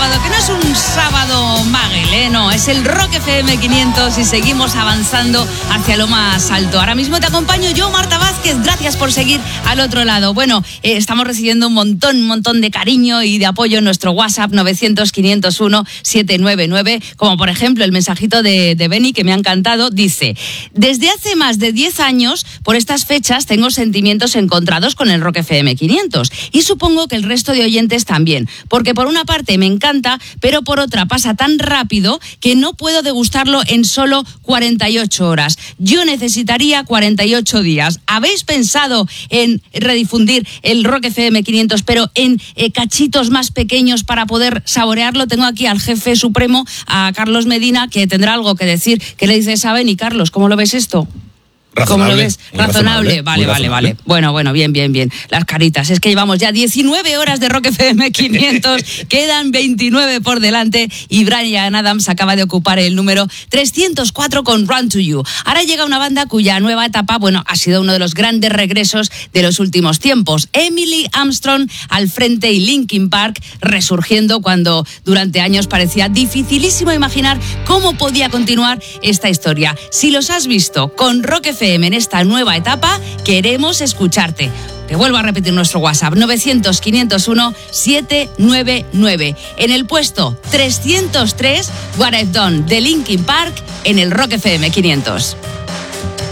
sábado, que no es un sábado Magel, no, es el Rock FM 500 y seguimos avanzando hacia lo más alto. Ahora mismo te acompaño yo, Marta Vázquez, gracias por seguir al otro lado. Bueno, estamos recibiendo un montón de cariño y de apoyo en nuestro WhatsApp 900-501-799, como por ejemplo el mensajito de Beni, que me ha encantado, dice: desde hace más de 10 años, por estas fechas, tengo sentimientos encontrados con el Rock FM 500 y supongo que el resto de oyentes también, porque por una parte me encanta, pero por otra pasa tan rápido que no puedo degustarlo en solo 48 horas. Yo necesitaría 48 días. ¿Habéis pensado en redifundir el Rock FM 500, pero en cachitos más pequeños para poder saborearlo? Tengo aquí al jefe supremo, a Carlos Medina, que tendrá algo que decir. ¿Qué le dices a Beni, Carlos? ¿Cómo lo ves esto? ¿Cómo lo ves? Razonable. Vale. Bueno, bien. Las caritas. Es que llevamos ya 19 horas de Rock FM 500, quedan 29 por delante y Bryan Adams acaba de ocupar el número 304 con Run to You. Ahora llega una banda cuya nueva etapa, ha sido uno de los grandes regresos de los últimos tiempos. Emily Armstrong al frente y Linkin Park resurgiendo cuando durante años parecía dificilísimo imaginar cómo podía continuar esta historia. Si los has visto con Rock FM en esta nueva etapa, queremos escucharte. Te vuelvo a repetir nuestro WhatsApp, 900-501-799. En el puesto 303, What I've Done de Linkin Park en el Rock FM 500.